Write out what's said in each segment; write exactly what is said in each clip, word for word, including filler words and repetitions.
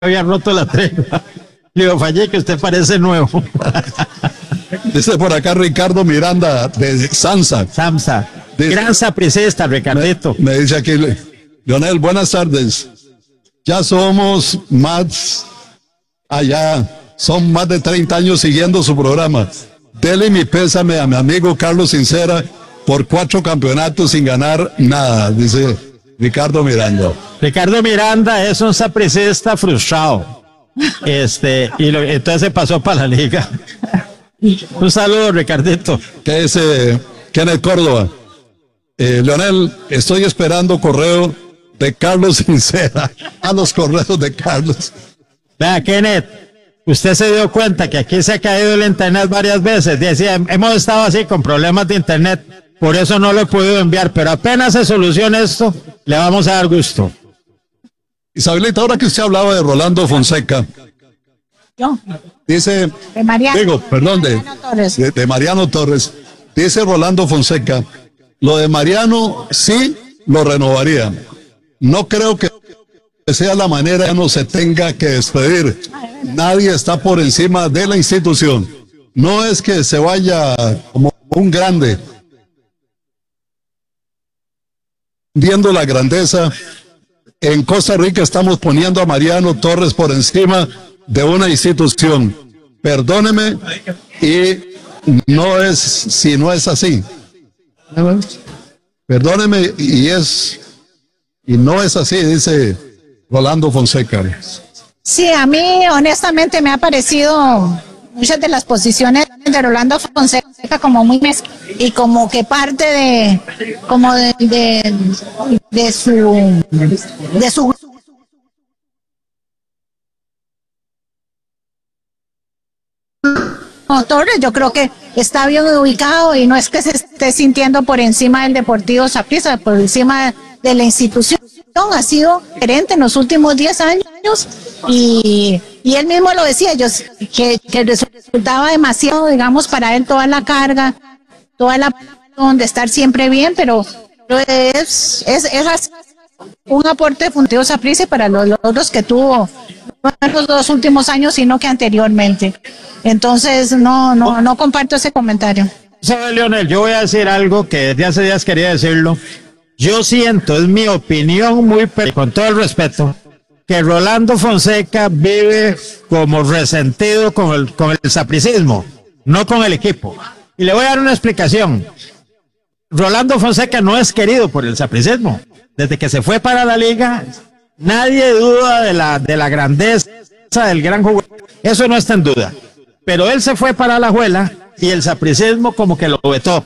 había roto la tregua. Le digo, fallé que usted parece nuevo. Dice por acá Ricardo Miranda de Samsa. Samsa. Dice, gran sapricista, Ricardito. Me, me dice aquí, Leonel, buenas tardes. Ya somos más allá, son más de treinta años siguiendo su programa. Dele mi pésame a mi amigo Carlos Sincera por cuatro campeonatos sin ganar nada, dice Ricardo Miranda. Ricardo Miranda es un sapricista frustrado. Este, y lo, entonces se pasó para la liga. Un saludo, Ricardito. ¿Qué es eh, Kenneth Córdoba? Eh, Leonel, estoy esperando correo de Carlos Sincera. A los correos de Carlos. Vea, Kenneth, usted se dio cuenta que aquí se ha caído el internet varias veces. Decía, hemos estado así con problemas de internet, por eso no lo he podido enviar, pero apenas se solucione esto, le vamos a dar gusto. Isabelita, ahora que usted hablaba de Rolando Fonseca, yo dice, de Mariano, digo, perdón, de, Mariano Torres. de, de Mariano Torres, dice Rolando Fonseca, lo de Mariano sí lo renovaría. No creo que sea la manera que no se tenga que despedir. Nadie está por encima de la institución. No es que se vaya como un grande, viendo la grandeza. En Costa Rica estamos poniendo a Mariano Torres por encima de una institución. Perdóneme, y no es, si no es así. Perdóneme, y es, y no es así, dice Rolando Fonseca. Sí, a mí honestamente me ha parecido muchas de las posiciones de Rolando Fonseca como muy mezquinas y como que parte de, como de, de, de su, de su Torres. Yo creo que está bien ubicado y no es que se esté sintiendo por encima del Deportivo Saprissa, por encima de la institución. Ha sido gerente en los últimos diez años y, y él mismo lo decía, yo, que, que resultaba demasiado, digamos, para él toda la carga, toda la de estar siempre bien, pero, pero es, es, es un aporte de Deportivo Saprissa para los logros que tuvo no en los dos últimos años, sino que anteriormente. Entonces, no, no, no comparto ese comentario. ¿Sabe, Leonel? Yo voy a decir algo que desde hace días quería decirlo. Yo siento, es mi opinión muy, con todo el respeto, que Rolando Fonseca vive como resentido con el, con el sapricismo, no con el equipo. Y le voy a dar una explicación. Rolando Fonseca no es querido por el sapricismo. Desde que se fue para la liga, nadie duda de la, de la grandeza del gran jugador. Eso no está en duda. Pero él se fue para Alajuela y el sapricismo como que lo vetó.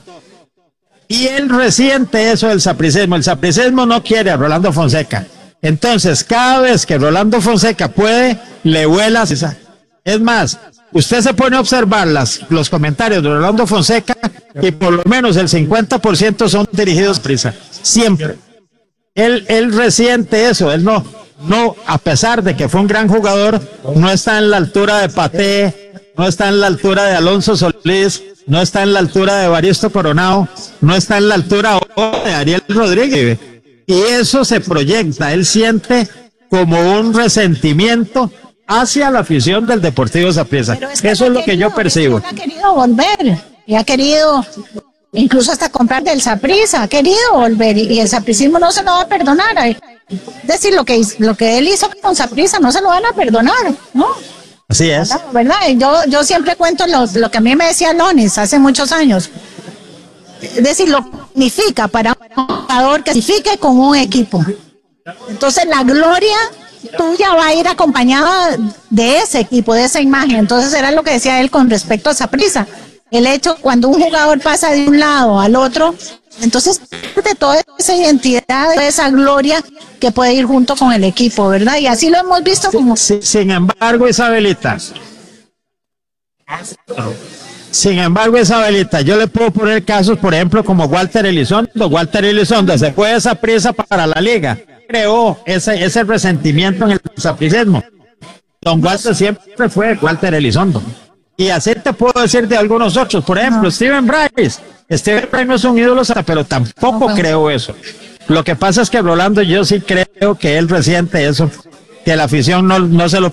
Y él resiente eso del sapricismo. El sapricismo no quiere a Rolando Fonseca. Entonces, cada vez que Rolando Fonseca puede, le vuela. Es más, usted se pone a observar las, los comentarios de Rolando Fonseca y por lo menos el cincuenta por ciento son dirigidos a Saprissa. Siempre. Él, él resiente eso. Él no, no, a pesar de que fue un gran jugador, no está en la altura de Paté, no está en la altura de Alonso Solís, no está en la altura de Evaristo Coronado, no está en la altura de Ariel Rodríguez. Y eso se proyecta, él siente como un resentimiento hacia la afición del Deportivo Saprissa. Es que eso es lo que yo percibo. Él ha querido volver, y ha querido incluso hasta comprar del Saprissa, ha querido volver, y el sapricismo no se lo va a perdonar. Es decir, lo que, lo que él hizo con Saprissa no se lo van a perdonar, ¿no? Así es. ¿Verdad? Yo, yo siempre cuento lo, lo que a mí me decía Lonis hace muchos años. Es decir, lo que significa para un jugador que signifique con un equipo. Entonces la gloria tuya va a ir acompañada de ese equipo, de esa imagen. Entonces era lo que decía él con respecto a Saprissa. El hecho, cuando un jugador pasa de un lado al otro, entonces de toda esa identidad, de esa gloria que puede ir junto con el equipo, ¿verdad? Y así lo hemos visto. Como... Sin, sin embargo, Isabelita, sin embargo, Isabelita, yo le puedo poner casos, por ejemplo, como Walter Elizondo. Walter Elizondo se fue de Saprissa para la liga, creó ese, ese resentimiento en el sapricismo. Don Walter siempre fue Walter Elizondo. Y así te puedo decir de algunos otros, por ejemplo, no. Steven Bryce. Steven Bryce no es un ídolo, pero tampoco no, creo eso. Lo que pasa es que Rolando, yo sí creo que él resiente eso, que la afición no, no se lo